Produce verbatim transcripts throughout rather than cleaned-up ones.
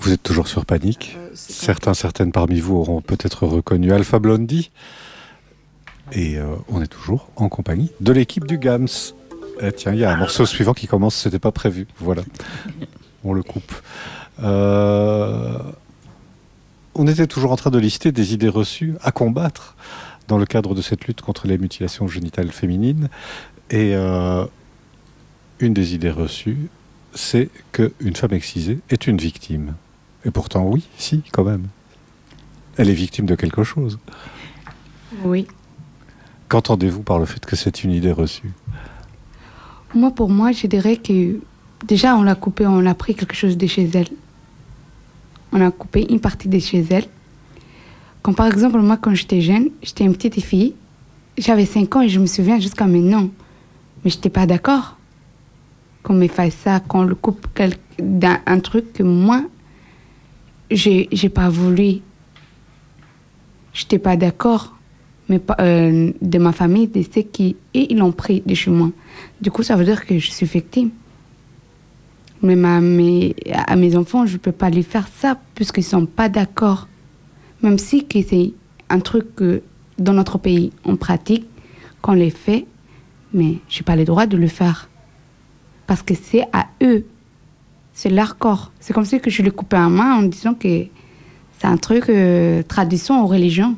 Vous êtes toujours sur Panique. Euh, Certains, certaines parmi vous auront peut-être reconnu Alpha Blondy. Et euh, on est toujours en compagnie de l'équipe du Gams. Eh, tiens, il y a un morceau suivant qui commence, c'était pas prévu. Voilà, on le coupe. Euh... On était toujours en train de lister des idées reçues à combattre dans le cadre de cette lutte contre les mutilations génitales féminines. Et euh, une des idées reçues, c'est qu'une femme excisée est une victime. Et pourtant, oui, si, quand même. Elle est victime de quelque chose. Oui. Qu'entendez-vous par le fait que c'est une idée reçue ? Moi, pour moi, je dirais que déjà, on l'a coupé, on a pris quelque chose de chez elle. On a coupé une partie de chez elle. Comme par exemple, moi, quand j'étais jeune, j'étais une petite fille. J'avais cinq ans et je me souviens jusqu'à maintenant. Mais je n'étais pas d'accord qu'on me fasse ça, qu'on le coupe d'un un truc que moi, j'ai, j'ai pas voulu. Je n'étais pas d'accord. Mais euh, de ma famille, de ceux qui et ils l'ont pris de chez moi. Du coup, ça veut dire que je suis victime. Mais ma, mes, à mes enfants, je ne peux pas les faire ça puisqu'ils ne sont pas d'accord. Même si que c'est un truc que dans notre pays, on pratique, qu'on les fait, mais je n'ai pas le droit de le faire. Parce que c'est à eux. C'est leur corps. C'est comme si que je les coupais en main en disant que c'est un truc, euh, tradition ou religion.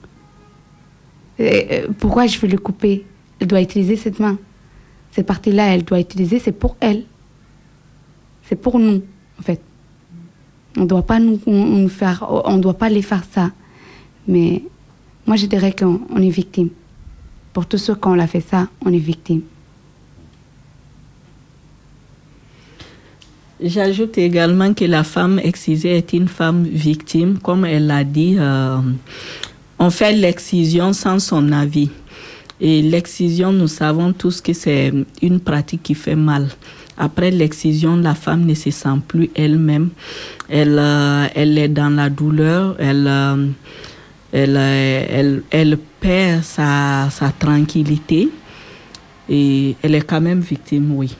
Et, euh, pourquoi je veux le couper ? Elle doit utiliser cette main. Cette partie-là, elle doit utiliser, c'est pour elle. C'est pour nous, en fait. On ne doit pas nous, nous faire, on doit pas les faire ça. Mais moi, je dirais qu'on on est victime. Pour tous ceux qui ont fait ça, on est victime. J'ajoute également que la femme excisée est une femme victime. Comme elle l'a dit, euh, on fait l'excision sans son avis. Et l'excision, nous savons tous que c'est une pratique qui fait mal. Après l'excision, la femme ne se sent plus elle-même. Elle, euh, elle est dans la douleur. Elle, euh, elle, elle, elle perd sa, sa tranquillité. Et elle est quand même victime, oui.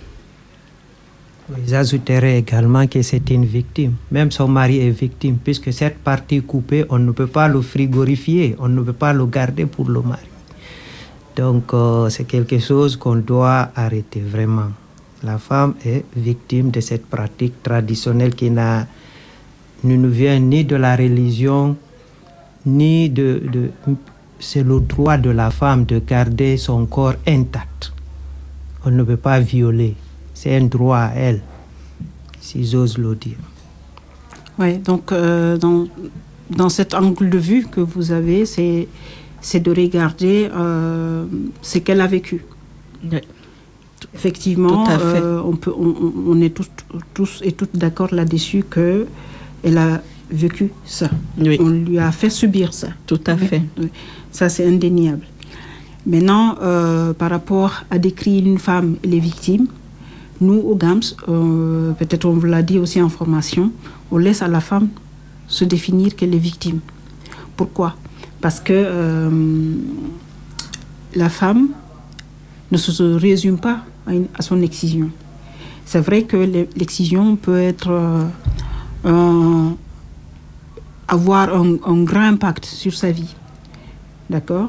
J'ajouterais également que c'est une victime. Même son mari est victime, puisque cette partie coupée, on ne peut pas le frigorifier. On ne peut pas le garder pour le mari. Donc, euh, c'est quelque chose qu'on doit arrêter, vraiment. La femme est victime de cette pratique traditionnelle qui n'a, ne nous vient ni de la religion, ni de, de... C'est le droit de la femme de garder son corps intact. On ne peut pas violer. C'est un droit à elle, si j'ose le dire. Oui, donc euh, dans, dans cet angle de vue que vous avez, c'est, c'est de regarder euh, ce qu'elle a vécu. Oui. Effectivement, euh, on, peut, on, on est tous, tous et toutes d'accord là-dessus qu'elle a vécu ça. Oui. On lui a fait subir ça. Tout à fait. Oui. Ça, c'est indéniable. Maintenant, euh, par rapport à décrire une femme et les victimes, nous, au Gams, euh, peut-être on vous l'a dit aussi en formation, on laisse à la femme se définir qu'elle est victime. Pourquoi ? Parce que euh, la femme ne se résume pas à, une, à son excision. C'est vrai que l'excision peut être, euh, un, avoir un, un grand impact sur sa vie. D'accord ?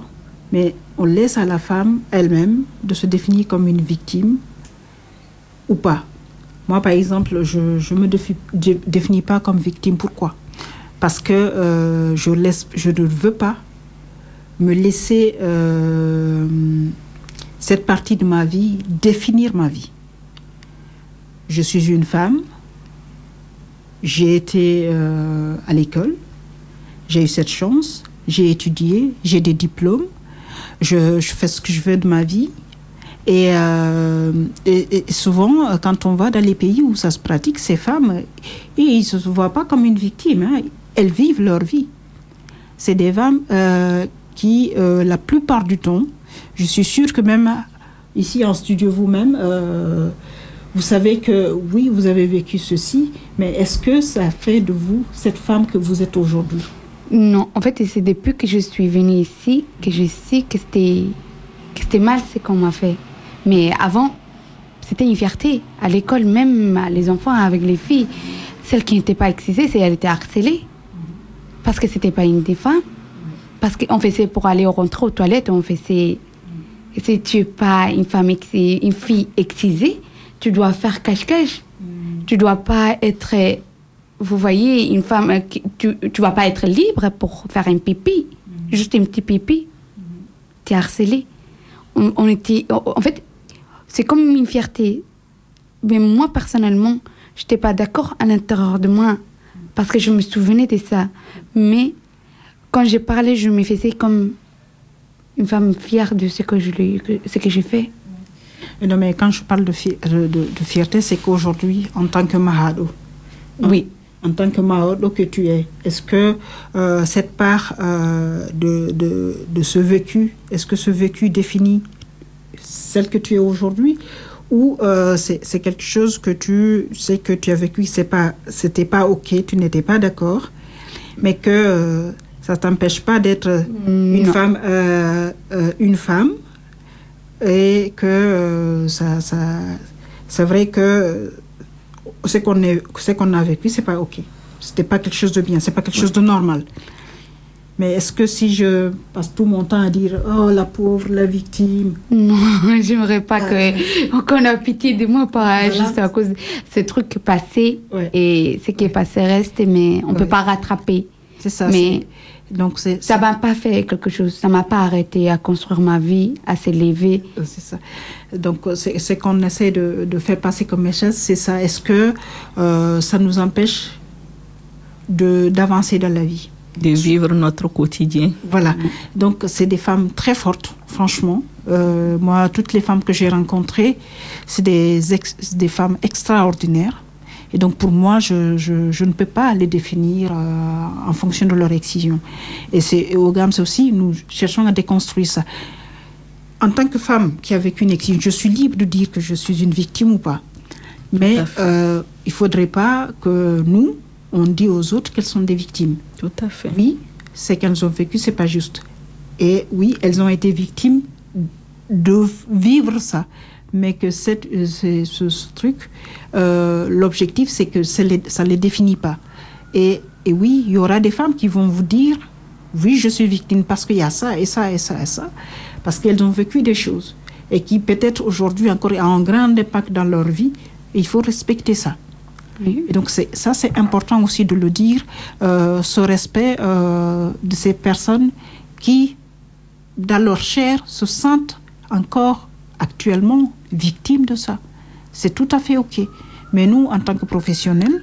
Mais on laisse à la femme elle-même de se définir comme une victime ou pas. Moi, par exemple, je ne me défi, je définis pas comme victime. Pourquoi ? Parce que euh, je, laisse, je ne veux pas me laisser euh, cette partie de ma vie définir ma vie. Je suis une femme, j'ai été euh, à l'école, j'ai eu cette chance, j'ai étudié, j'ai des diplômes, je, je fais ce que je veux de ma vie. Et, euh, et, et souvent, quand on va dans les pays où ça se pratique, ces femmes, ils ne se voient pas comme une victime. Hein. Elles vivent leur vie. C'est des femmes euh, qui, euh, la plupart du temps, je suis sûre que même ici en studio vous-même, euh, vous savez que oui, vous avez vécu ceci, mais est-ce que ça fait de vous cette femme que vous êtes aujourd'hui ? Non, en fait, c'est depuis que je suis venue ici que je sais que c'était, que c'était mal ce qu'on m'a fait. Mais avant, c'était une fierté. À l'école, même les enfants avec les filles, celle qui n'était pas excisée, c'est elle était harcelée. Parce que c'était pas une des femmes. Parce qu'on faisait pour aller rentrer aux toilettes, on faisait... Si tu n'es pas une femme excisée, une fille excisée, tu dois faire cache-cache. Mm. Tu dois pas être... Vous voyez, une femme... Tu ne vas pas être libre pour faire un pipi. Mm. Juste un petit pipi. Mm. Tu es harcelée. On, on était... En fait, c'est comme une fierté. Mais moi, personnellement, je n'étais pas d'accord à l'intérieur de moi. Parce que je me souvenais de ça. Mais quand j'ai parlé, je me faisais comme une femme fière de ce que, je, ce que j'ai fait. Non, mais quand je parle de, fi- de, de fierté, c'est qu'aujourd'hui, en tant que Mahado, oui. en, en tant que Mahado que tu es, est-ce que euh, cette part euh, de, de, de ce vécu, est-ce que ce vécu définit celle que tu es aujourd'hui? Ou euh, c'est, c'est quelque chose que tu sais que tu as vécu, c'est pas, c'était pas OK, tu n'étais pas d'accord, mais que euh, ça t'empêche pas d'être mmh, une femme, euh, euh, une femme, et que euh, ça, ça, c'est vrai que ce qu'on est, ce qu'on a vécu, c'est pas OK, c'était pas quelque chose de bien, c'est pas quelque chose de normal. Mais est-ce que si je passe tout mon temps à dire « Oh, la pauvre, la victime » Non, j'aimerais pas euh, que, qu'on a pitié de moi par, voilà. Juste à cause de ce truc passé. Ouais. Et ce qui est passé reste, mais on ne ouais. peut pas rattraper. C'est ça. Mais c'est... Donc c'est, ça ne m'a pas fait quelque chose. Ça ne m'a pas arrêté à construire ma vie, à s'élever. C'est ça. Donc c'est ce qu'on essaie de, de faire passer comme message, c'est ça. Est-ce que euh, ça nous empêche de, d'avancer dans la vie? De vivre notre quotidien. Voilà. Donc, c'est des femmes très fortes, franchement. Euh, moi, toutes les femmes que j'ai rencontrées, c'est des, ex- des femmes extraordinaires. Et donc, pour moi, je, je, je ne peux pas les définir euh, en fonction de leur excision. Et, c'est, et au GAMS aussi, nous cherchons à déconstruire ça. En tant que femme qui a vécu une excision, je suis libre de dire que je suis une victime ou pas. Mais euh, il ne faudrait pas que nous, on dit aux autres qu'elles sont des victimes. Tout à fait. Oui, ce qu'elles ont vécu, c'est pas juste. Et oui, elles ont été victimes de vivre ça. Mais que cette, ce, ce, ce truc, euh, l'objectif, c'est que ça ne les définit pas. Et, et oui, il y aura des femmes qui vont vous dire, oui, je suis victime parce qu'il y a ça et ça et ça et ça. Parce qu'elles ont vécu des choses. Et qui peut-être aujourd'hui encore ont un grand impact dans leur vie. Et il faut respecter ça. Oui. Et donc c'est, ça, c'est important aussi de le dire, euh, ce respect euh, de ces personnes qui, dans leur chair, se sentent encore actuellement victimes de ça. C'est tout à fait OK. Mais nous, en tant que professionnels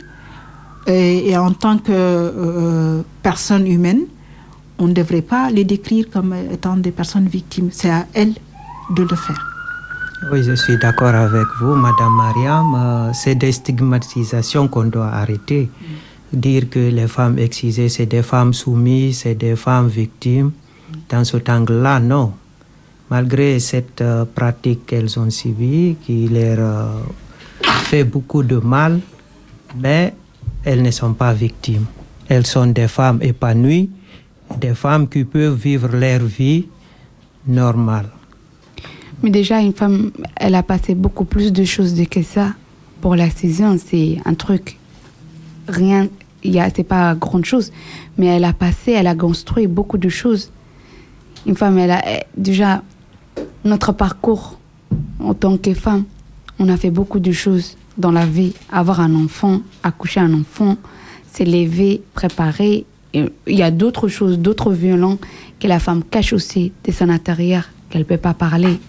et, et en tant que euh, personnes humaines, on ne devrait pas les décrire comme étant des personnes victimes. C'est à elles de le faire. Oui, je suis d'accord avec vous, Madame Mariam. Euh, c'est des stigmatisations qu'on doit arrêter. Mm. Dire que les femmes excisées, c'est des femmes soumises, c'est des femmes victimes. Dans cet angle-là, non. Malgré cette euh, pratique qu'elles ont subie, qui leur euh, fait beaucoup de mal, mais elles ne sont pas victimes. Elles sont des femmes épanouies, des femmes qui peuvent vivre leur vie normale. Mais déjà, une femme, elle a passé beaucoup plus de choses que ça. Pour la saison, c'est un truc. Rien, y a, c'est pas grande chose. Mais elle a passé, elle a construit beaucoup de choses. Une femme, elle a. Déjà, notre parcours en tant que femme, on a fait beaucoup de choses dans la vie. Avoir un enfant, accoucher un enfant, s'élever, préparer. Il y a d'autres choses, d'autres violences que la femme cache aussi de son intérieur, qu'elle ne peut pas parler.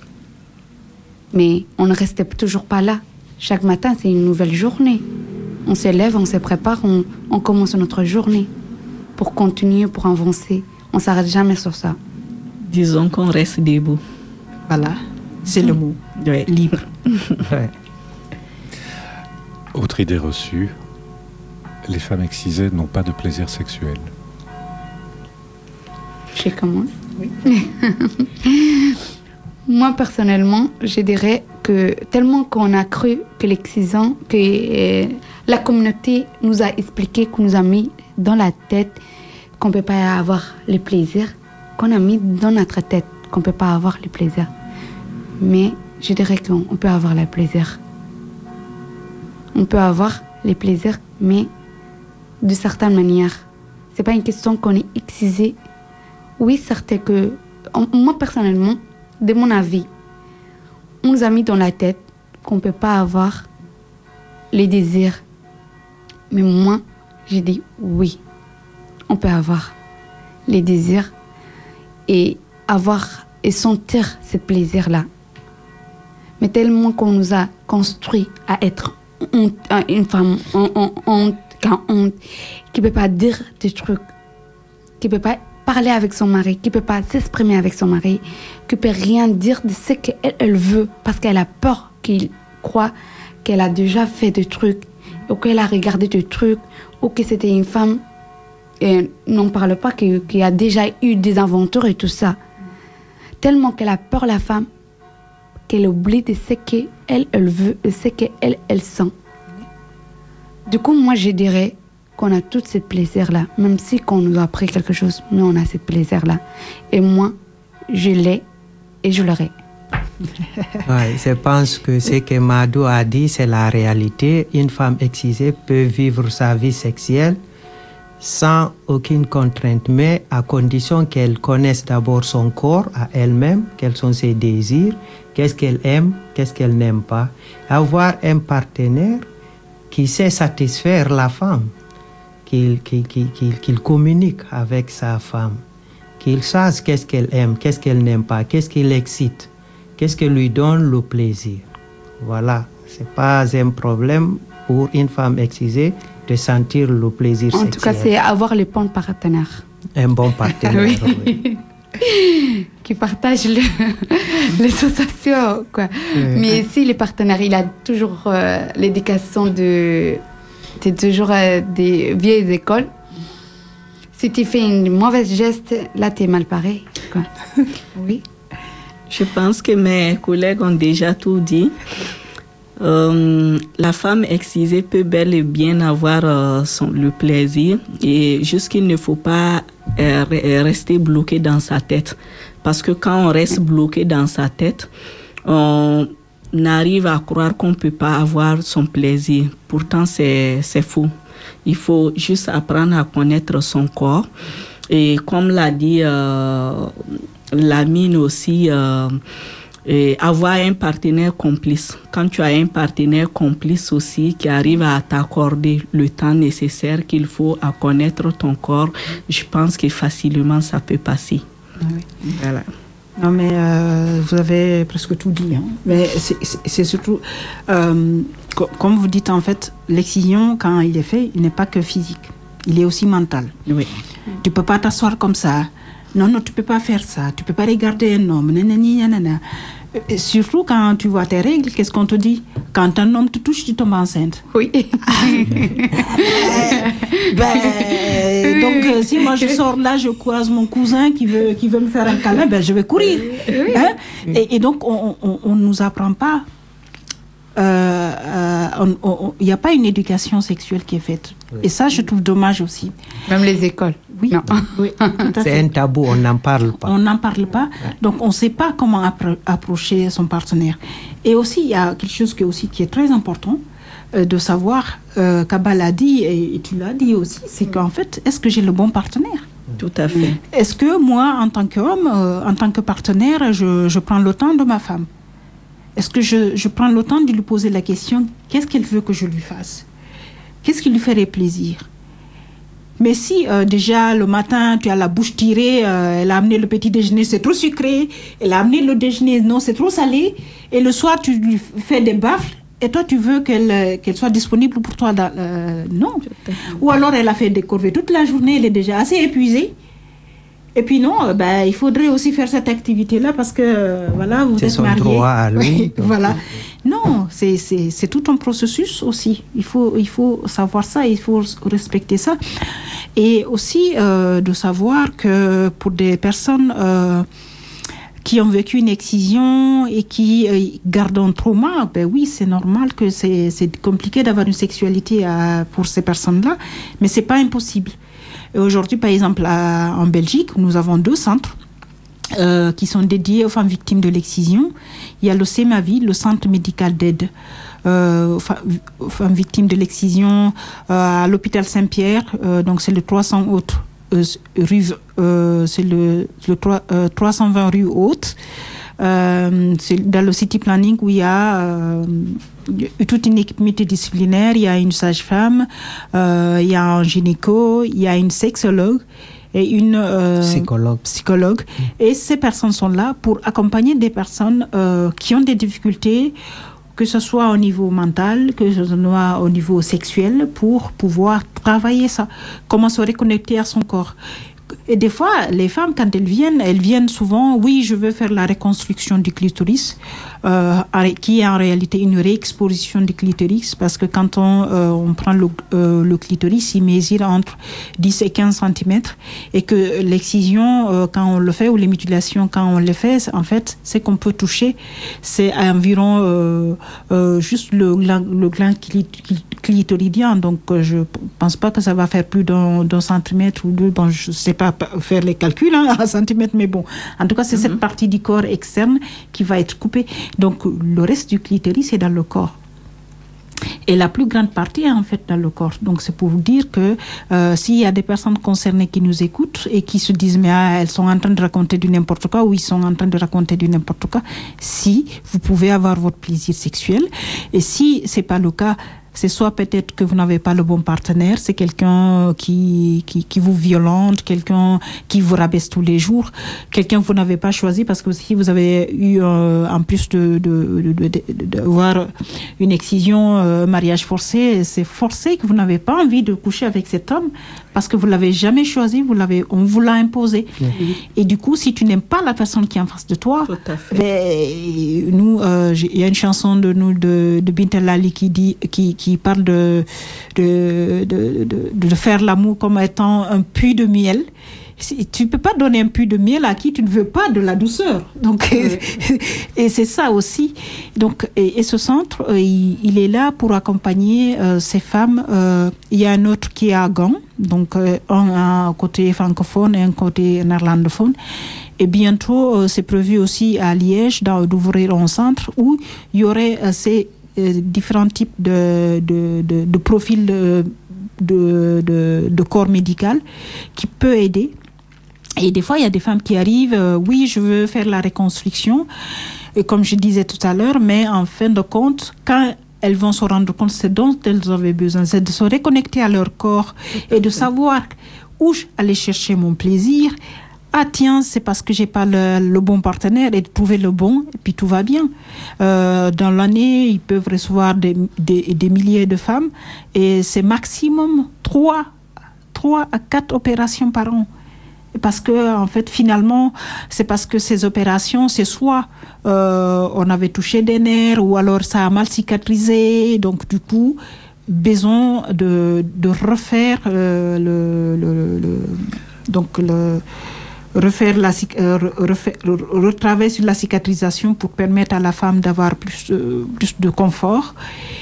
Mais on ne reste toujours pas là. Chaque matin, c'est une nouvelle journée. On se lève, on se prépare, on, on commence notre journée pour continuer, pour avancer. On ne s'arrête jamais sur ça. Disons qu'on reste debout. Voilà, c'est le mot. Ouais. Libre. Ouais. Autre idée reçue, les femmes excisées n'ont pas de plaisir sexuel. Je commence. Oui. Moi, personnellement, je dirais que tellement qu'on a cru que l'excision, que euh, la communauté nous a expliqué, qu'on nous a mis dans la tête qu'on ne peut pas avoir le plaisir, qu'on a mis dans notre tête qu'on ne peut pas avoir le plaisir. Mais je dirais qu'on peut avoir le plaisir. On peut avoir les plaisirs, mais de certaines manières. C'est pas une question qu'on est excisé. Oui, certes que, moi personnellement, de mon avis, on nous a mis dans la tête qu'on ne peut pas avoir les désirs. Mais moi, j'ai dit oui, on peut avoir les désirs et avoir et sentir ce plaisir-là. Mais tellement qu'on nous a construit à être honte, une femme honte, honte, honte, qui ne peut pas dire des trucs, qui ne peut pas parler avec son mari, qui ne peut pas s'exprimer avec son mari, qui ne peut rien dire de ce qu'elle elle veut parce qu'elle a peur qu'il croit qu'elle a déjà fait des trucs ou qu'elle a regardé des trucs ou que c'était une femme, et n'en parle pas, qui, qui a déjà eu des aventures et tout ça. Tellement qu'elle a peur, la femme, qu'elle oublie de ce qu'elle elle veut, de ce qu'elle elle sent. Du coup, moi, je dirais qu'on a tout ce plaisir-là, même si qu'on nous a appris quelque chose, mais on a ce plaisir-là. Et moi, je l'ai et je l'aurai. Ouais, je pense que ce que Madou a dit, c'est la réalité. Une femme excisée peut vivre sa vie sexuelle sans aucune contrainte, mais à condition qu'elle connaisse d'abord son corps à elle-même, quels sont ses désirs, qu'est-ce qu'elle aime, qu'est-ce qu'elle n'aime pas. Avoir un partenaire qui sait satisfaire la femme, qu'il, qu'il, qu'il, qu'il, qu'il communique avec sa femme, qu'il sache qu'est-ce qu'elle aime, qu'est-ce qu'elle n'aime pas, qu'est-ce qui l'excite, qu'est-ce qui lui donne le plaisir. Voilà, ce n'est pas un problème pour une femme excisée de sentir le plaisir en sexuel. En tout cas, c'est avoir le bon partenaire. Un bon partenaire, oui. oui. Qui partage le, les sensations, quoi. Oui. Mais si le partenaire, il a toujours euh, l'éducation de... C'est toujours euh, des vieilles écoles. Si tu fais une mauvaise geste, là, tu es mal pareil, quoi. Oui. Je pense que mes collègues ont déjà tout dit. Euh, la femme excisée peut bel et bien avoir euh, son, le plaisir, et juste qu'il ne faut pas euh, rester bloqué dans sa tête, parce que quand on reste bloqué dans sa tête, on arrive à croire qu'on ne peut pas avoir son plaisir. Pourtant, c'est, c'est faux. Il faut juste apprendre à connaître son corps, et comme l'a dit euh, Lamine aussi, euh, et avoir un partenaire complice. Quand tu as un partenaire complice aussi qui arrive à t'accorder le temps nécessaire qu'il faut à connaître ton corps, je pense que facilement ça peut passer. Oui. Voilà. Non mais euh, vous avez presque tout dit. Hein. Mais c'est, c'est, c'est surtout, euh, co- comme vous dites en fait, l'excision quand il est fait, il n'est pas que physique, il est aussi mental. Oui. Tu peux pas t'asseoir comme ça. Non, non, tu ne peux pas faire ça. Tu ne peux pas regarder un homme. Nanani, nanana. Et surtout quand tu vois tes règles, qu'est-ce qu'on te dit? Quand un homme te touche, tu tombes enceinte. Oui. ben, donc, euh, si moi je sors là, je croise mon cousin qui veut, qui veut me faire un câlin, ben, je vais courir. Oui. Hein? Et, et donc, on ne nous apprend pas. Il euh, n'y a pas une éducation sexuelle qui est faite. Oui. Et ça, je trouve dommage aussi. Même les écoles. Oui, non. oui, c'est un tabou, on n'en parle pas. On n'en parle pas, ouais. Donc on ne sait pas comment appro- approcher son partenaire. Et aussi, il y a quelque chose qui est, aussi, qui est très important euh, de savoir, euh, Kaba l'a dit et, et tu l'as dit aussi, c'est qu'en fait, est-ce que j'ai le bon partenaire? Tout à fait. Est-ce que moi, en tant qu'homme, euh, en tant que partenaire, je, je prends le temps de ma femme? Est-ce que je, je prends le temps de lui poser la question, qu'est-ce qu'elle veut que je lui fasse? Qu'est-ce qui lui ferait plaisir? Mais si euh, déjà le matin tu as la bouche tirée, euh, elle a amené le petit déjeuner, c'est trop sucré, elle a amené le déjeuner, non, c'est trop salé, et le soir tu lui fais des baffles, et toi tu veux qu'elle, qu'elle soit disponible pour toi, dans, euh, non. Ou alors elle a fait des corvées toute la journée, elle est déjà assez épuisée. Et puis non, euh, ben, il faudrait aussi faire cette activité-là parce que euh, voilà, vous c'est êtes son mariés. Droit à lui, voilà. Non, c'est, c'est, c'est tout un processus aussi. Il faut, il faut savoir ça, il faut respecter ça. Et aussi euh, de savoir que pour des personnes euh, qui ont vécu une excision et qui euh, gardent un trauma, ben oui, c'est normal que c'est, c'est compliqué d'avoir une sexualité à, pour ces personnes-là, mais c'est pas impossible. Et aujourd'hui, par exemple, à, en Belgique, nous avons deux centres euh, qui sont dédiés aux femmes victimes de l'excision. Il y a le CEMAVI, le Centre médical d'aide euh, femmes victimes de l'excision euh, à l'hôpital Saint-Pierre. Euh, donc c'est le trois cents Haute euh, rue, euh, c'est le, le trois, euh, trois cent vingt rue Haute. Euh, c'est dans le city planning où il y a euh, toute une équipe multidisciplinaire. Il y a une sage-femme, euh, il y a un gynéco, il y a une sexologue et une euh, psychologue. psychologue. Mmh. Et ces personnes sont là pour accompagner des personnes euh, qui ont des difficultés, que ce soit au niveau mental, que ce soit au niveau sexuel, pour pouvoir travailler ça, comment se reconnecter à son corps. Et des fois, les femmes, quand elles viennent, elles viennent souvent, oui, je veux faire la reconstruction du clitoris, euh, qui est en réalité une réexposition du clitoris, parce que quand on, euh, on prend le, euh, le clitoris, il mesure entre dix et quinze centimètres, et que l'excision, euh, quand on le fait, ou les mutilations, quand on le fait, en fait, c'est qu'on peut toucher, c'est environ euh, euh, juste le, le gland clitoridien, donc euh, je pense pas que ça va faire plus d'un, d'un centimètre ou deux, bon, je sais pas faire les calculs hein, à centimètres, mais bon, en tout cas, c'est mm-hmm. cette partie du corps externe qui va être coupée. Donc, le reste du clitoris est dans le corps. Et la plus grande partie est en fait dans le corps. Donc, c'est pour vous dire que euh, s'il y a des personnes concernées qui nous écoutent et qui se disent, mais ah, elles sont en train de raconter du n'importe quoi, ou ils sont en train de raconter du n'importe quoi, si vous pouvez avoir votre plaisir sexuel, et si c'est pas le cas, c'est soit peut-être que vous n'avez pas le bon partenaire, c'est quelqu'un qui, qui, qui vous violente, quelqu'un qui vous rabaisse tous les jours, quelqu'un que vous n'avez pas choisi, parce que si vous avez eu, euh, en plus de, de, de, de, de, de voir une excision, euh, mariage forcé, c'est forcé que vous n'avez pas envie de coucher avec cet homme, parce que vous ne l'avez jamais choisi, vous l'avez, on vous l'a imposé. Mmh. Et du coup, si tu n'aimes pas la personne qui est en face de toi, ben, nous, euh, il y a une chanson de nous de, de Bint El Ali qui dit, qui, qui parle de, de, de, de, de faire l'amour comme étant un puits de miel. Tu ne peux pas donner un puits de miel à qui tu ne veux pas de la douceur. Donc, oui. Et c'est ça aussi. Donc, et, et ce centre, euh, il, il est là pour accompagner euh, ces femmes. Euh, il y a un autre qui est à Gand, donc euh, un, un côté francophone et un côté néerlandophone. Et bientôt, euh, c'est prévu aussi à Liège dans, d'ouvrir un centre où il y aurait euh, ces euh, différents types de, de, de, de profils de, de, de, de corps médical qui peut aider. Et des fois, il y a des femmes qui arrivent, euh, oui, je veux faire la reconstruction, et comme je disais tout à l'heure, mais en fin de compte, quand elles vont se rendre compte ce dont elles avaient besoin, c'est de se reconnecter à leur corps et de savoir où aller chercher mon plaisir. Ah tiens, c'est parce que j'ai pas le, le bon partenaire, et de trouver le bon, et puis tout va bien. Euh, dans l'année, ils peuvent recevoir des, des, des milliers de femmes, et c'est maximum trois, trois à quatre opérations par an. Parce que, en fait, finalement, c'est parce que ces opérations, c'est soit euh, on avait touché des nerfs, ou alors ça a mal cicatrisé, donc du coup, besoin de, de refaire euh, le, le, le, donc le refaire la euh, refaire, retravailler sur la cicatrisation pour permettre à la femme d'avoir plus euh, plus de confort.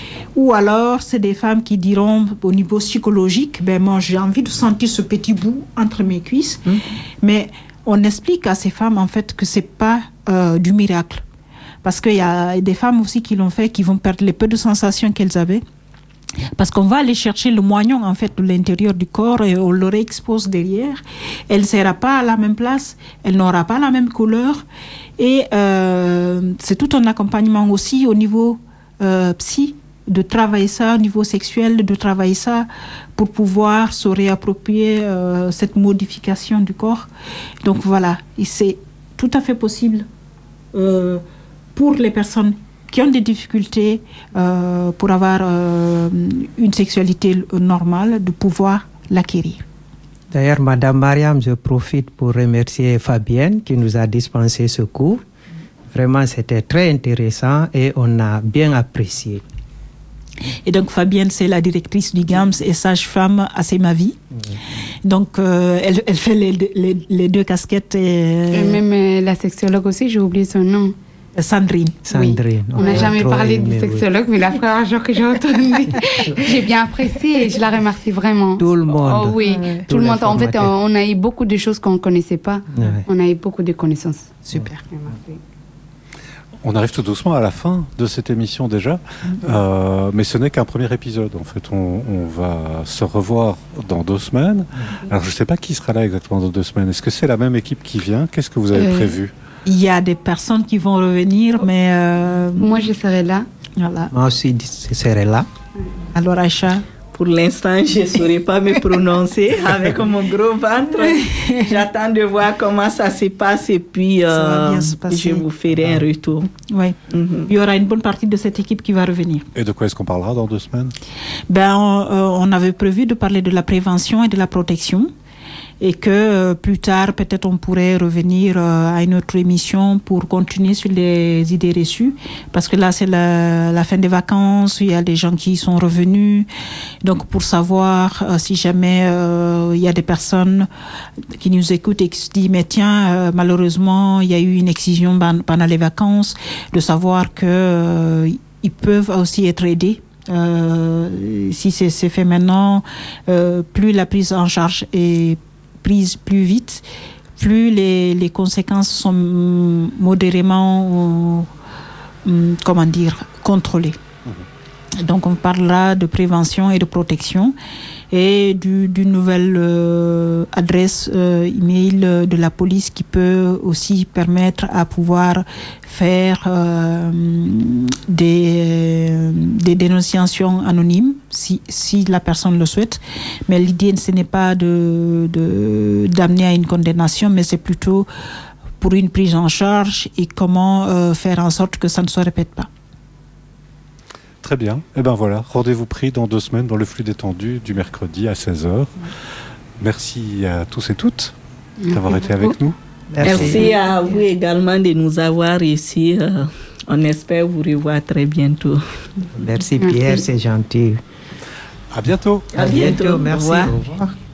Ou alors, c'est des femmes qui diront, au niveau psychologique, ben moi, j'ai envie de sentir ce petit bout entre mes cuisses. Mmh. Mais on explique à ces femmes, en fait, que c'est pas euh, du miracle. Parce qu'il y a des femmes aussi qui l'ont fait, qui vont perdre les peu de sensations qu'elles avaient. Parce qu'on va aller chercher le moignon, en fait, de l'intérieur du corps, et on le réexpose derrière. Elle ne sera pas à la même place, elle n'aura pas la même couleur. Et euh, c'est tout un accompagnement aussi au niveau euh, psy, de travailler ça au niveau sexuel, de travailler ça pour pouvoir se réapproprier euh, cette modification du corps. Donc voilà, et c'est tout à fait possible euh, pour les personnes qui ont des difficultés euh, pour avoir euh, une sexualité normale, de pouvoir l'acquérir. D'ailleurs, Madame Mariam, je profite pour remercier Fabienne qui nous a dispensé ce cours. Vraiment, c'était très intéressant et on a bien apprécié. Et donc Fabienne, c'est la directrice du GAMS et sage-femme à C'est ma vie. Mmh. Donc euh, elle, elle fait les, les, les deux casquettes. Et, et même euh, la sexologue aussi, j'ai oublié son nom. Sandrine. Sandrine. Oui. On n'a jamais parlé aimé, du sexologue, oui. Mais la première jour que j'ai entendu, j'ai bien apprécié et je la remercie vraiment. Tout le monde. Oh oui, ouais. Tout le monde. En fait, on a eu beaucoup de choses qu'on ne connaissait pas. Ouais. On a eu beaucoup de connaissances. Super. Merci. On arrive tout doucement à la fin de cette émission déjà, mm-hmm. euh, mais ce n'est qu'un premier épisode. En fait, on, on va se revoir dans deux semaines. Mm-hmm. Alors, je ne sais pas qui sera là exactement dans deux semaines. Est-ce que c'est la même équipe qui vient? Qu'est-ce que vous avez euh, prévu? Il y a des personnes qui vont revenir, mais... Euh... Moi, je serai là. Voilà. Moi aussi, je serai là. Alors, Aïcha? Pour l'instant, je ne saurais pas me prononcer avec mon gros ventre. J'attends de voir comment ça se passe et puis euh, je vous ferai un retour. Oui. Mm-hmm. Il y aura une bonne partie de cette équipe qui va revenir. Et de quoi est-ce qu'on parlera dans deux semaines? Ben, on, euh, on avait prévu de parler de la prévention et de la protection. Et que euh, plus tard, peut-être on pourrait revenir euh, à une autre émission pour continuer sur les idées reçues. Parce que là, c'est la, la fin des vacances, il y a des gens qui sont revenus. Donc, pour savoir euh, si jamais euh, il y a des personnes qui nous écoutent et qui se disent, mais tiens, euh, malheureusement, il y a eu une excision pendant les vacances, de savoir que euh, ils peuvent aussi être aidés. Euh, si c'est, c'est fait maintenant, euh, plus la prise en charge est prise plus vite, plus les, les conséquences sont modérément, euh, comment dire, contrôlées. Mmh. Donc on parlera de prévention et de protection et du, d'une nouvelle euh, adresse euh, email de la police qui peut aussi permettre à pouvoir faire euh, des, euh, des dénonciations anonymes si, si la personne le souhaite. Mais l'idée, ce n'est pas de, de, d'amener à une condamnation, mais c'est plutôt pour une prise en charge et comment euh, faire en sorte que ça ne se répète pas. Très bien. Et ben voilà, rendez-vous pris dans deux semaines dans le flux détendu du mercredi à seize heures. Merci à tous et toutes d'avoir été avec nous. Merci. Merci à vous également de nous avoir ici. Euh, on espère vous revoir très bientôt. Merci Pierre, Merci. C'est gentil. À bientôt. À, à bientôt. bientôt. Merci. Au revoir. Au revoir.